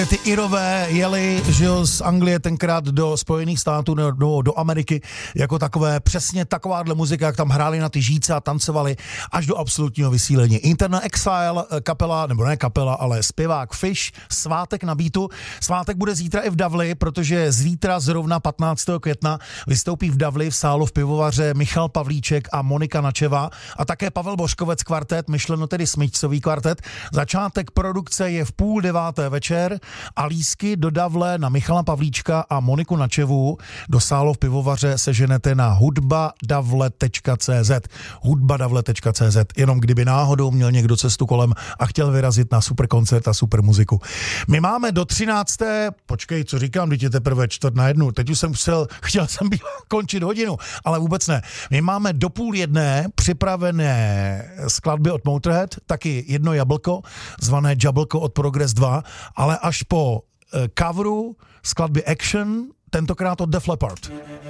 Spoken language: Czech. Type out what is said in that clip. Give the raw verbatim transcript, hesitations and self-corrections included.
Ty Irové jeli, že jo, z Anglie tenkrát do Spojených států, do, do Ameriky, jako takové, přesně takováhle muzika, jak tam hráli na ty žíce a tancovali až do absolutního vysílení. Internal Exile, kapela, nebo ne kapela, ale zpěvák Fish, Svátek na beatu. Svátek bude zítra i v Davli, protože zítra zrovna patnáctého května vystoupí v Davli v sálu v Pivovaře Michal Pavlíček a Monika Načeva a také Pavel Božkovec kvartet, myšleno tedy Smyčcový kvartet. Začátek produkce je v půl deváté večer a lístky do Davle na Michala Pavlíčka a Moniku Načevu do sálu v Pivovaře seženete na hudba davle tečka cé zet. hudba davle tečka cé zet. Jenom kdyby náhodou měl někdo cestu kolem a chtěl vyrazit na super koncert a super muziku. My máme do třinácté Počkej, co říkám, teď je teprve čtvrt na jednu. Teď už jsem musel, chtěl jsem být končit hodinu, ale vůbec ne. My máme do půl jedné připravené skladby od Motorhead, taky jedno jablko, zvané Jablko od Progress dva, ale až po coveru skladby Action, tentokrát od Def Leppard.